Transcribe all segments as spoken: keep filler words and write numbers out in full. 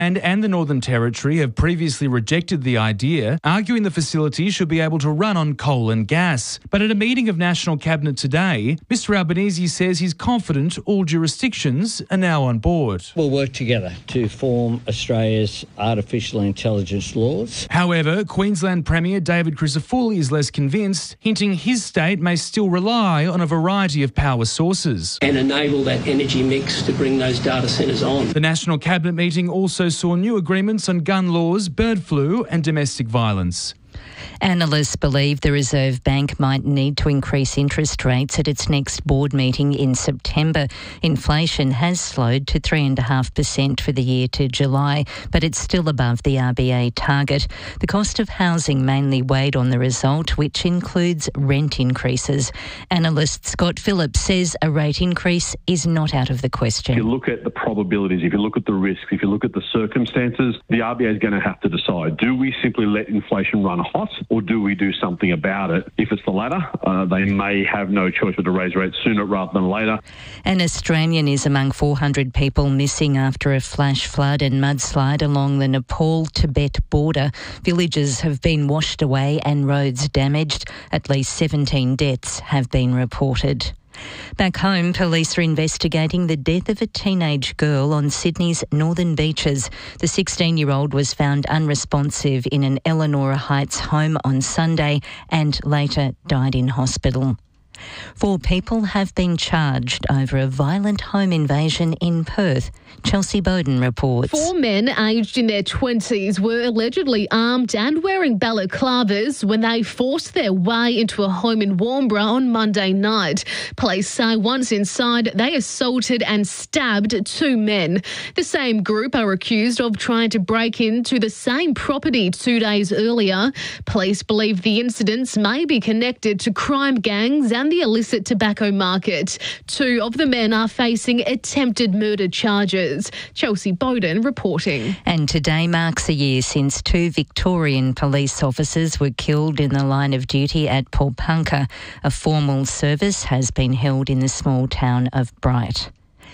and, and the Northern Territory have previously rejected the idea, arguing the facility should be able to run on coal and gas. But at a meeting of National Cabinet today, Mister Albanese says he's confident all jurisdictions are now on board. We'll work together to form Australia's artificial intelligence laws. However, Queensland Premier David Crisafulli is less convinced, hinting his state may still rely on a variety of power sources. And enable that energy mix to bring those data centres on. The National Cabinet meeting also saw new agreements on gun laws, bird flu and domestic violence. Analysts believe the Reserve Bank might need to increase interest rates at its next board meeting in September. Inflation has slowed to three point five percent for the year to July, but it's still above the R B A target. The cost of housing mainly weighed on the result, which includes rent increases. Analyst Scott Phillips says a rate increase is not out of the question. If you look at the probabilities, if you look at the risks, if you look at the circumstances, the R B A is going to have to decide, do we simply let inflation run hot, or do we do something about it? If it's the latter, uh, they may have no choice but to raise rates sooner rather than later. An Australian is among four hundred people missing after a flash flood and mudslide along the Nepal-Tibet border. Villages have been washed away and roads damaged. At least seventeen deaths have been reported. Back home, police are investigating the death of a teenage girl on Sydney's northern beaches. The sixteen-year-old was found unresponsive in an Eleanor Heights home on Sunday and later died in hospital. Four people have been charged over a violent home invasion in Perth. Chelsea Bowden reports. Four men aged in their twenties were allegedly armed and wearing balaclavas when they forced their way into a home in Warnbro on Monday night. Police say once inside, they assaulted and stabbed two men. The same group are accused of trying to break into the same property two days earlier. Police believe the incidents may be connected to crime gangs and the illicit tobacco market. Two of the men are facing attempted murder charges. Chelsea Bowden reporting. And today marks a year since two Victorian police officers were killed in the line of duty at Paulpunka. A formal service has been held in the small town of Bright.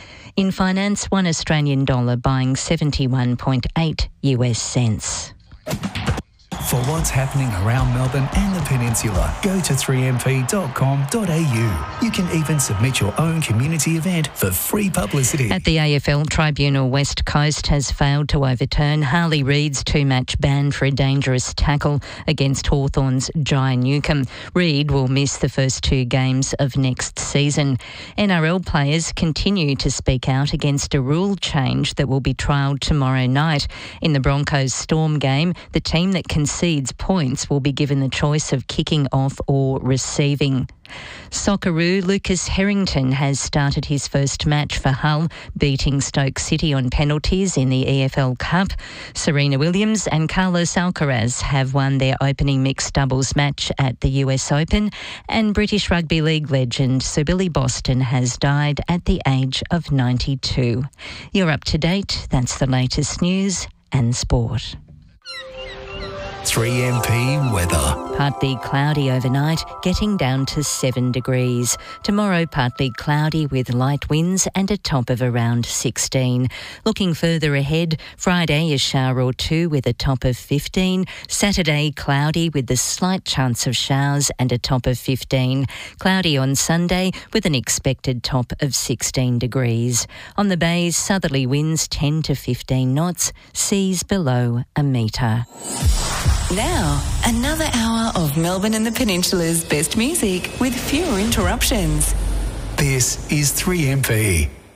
In finance, one Australian dollar buying seventy-one point eight U S cents. For what's happening around Melbourne and the Peninsula, go to three m p dot com dot a u. You can even submit your own community event for free publicity. At the A F L Tribunal, West Coast has failed to overturn Harley Reid's two-match ban for a dangerous tackle against Hawthorn's Jai Newcombe. Reid will miss the first two games of next season. N R L players continue to speak out against a rule change that will be trialled tomorrow night. In the Broncos Storm game, the team that concedes points will be given the choice of kicking off or receiving. Socceroo Lucas Harrington has started his first match for Hull, beating Stoke City on penalties in the E F L Cup. Serena Williams and Carlos Alcaraz have won their opening mixed doubles match at the U S Open, and British Rugby League legend Sir Billy Boston has died at the age of ninety-two. You're up to date. That's the latest news and sport. three M P weather. Partly cloudy overnight, getting down to seven degrees. Tomorrow, partly cloudy with light winds and a top of around sixteen. Looking further ahead, Friday a shower or two with a top of fifteen. Saturday, cloudy with a slight chance of showers and a top of fifteen. Cloudy on Sunday with an expected top of sixteen degrees. On the bays, southerly winds ten to fifteen knots, seas below a metre. Now, another hour of Melbourne and the Peninsula's best music with fewer interruptions. This is three M P.